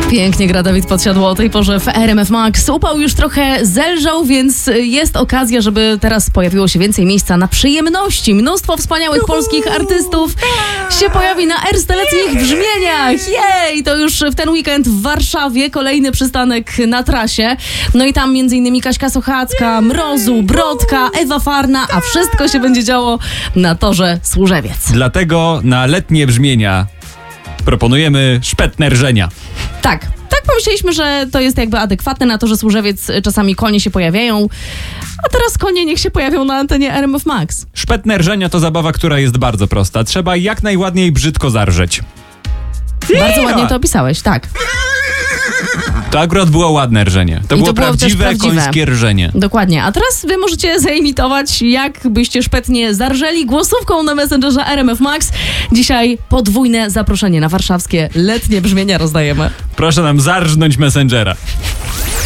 Pięknie gra Dawid Podsiadło o tej porze w RMF Max. Upał już trochę zelżał, więc jest okazja, żeby teraz pojawiło się więcej miejsca na przyjemności. Mnóstwo wspaniałych polskich artystów się pojawi na ersteleckich brzmieniach. Jej! To już w ten weekend w Warszawie kolejny przystanek na trasie. No i tam m.in. Kaśka Sochacka, Mrozu, Brodka, Ewa Farna, a wszystko się będzie działo na torze Służewiec. Dlatego na letnie brzmienia proponujemy szpetne rżenia. Tak pomyśleliśmy, że to jest jakby adekwatne na to, że Służewiec czasami konie się pojawiają, a teraz konie niech się pojawią na antenie RMF Max. Szpetne rżenia to zabawa, która jest bardzo prosta. Trzeba jak najładniej brzydko zarżeć. Bardzo ładnie to opisałeś, tak. To akurat było ładne rżenie. To było prawdziwe końskie rżenie. Dokładnie. A teraz wy możecie zaimitować, jak byście szpetnie zarżeli głosówką na Messengerze RMF Max. Dzisiaj podwójne zaproszenie na warszawskie letnie brzmienia rozdajemy. Proszę nam zarżnąć Messengera.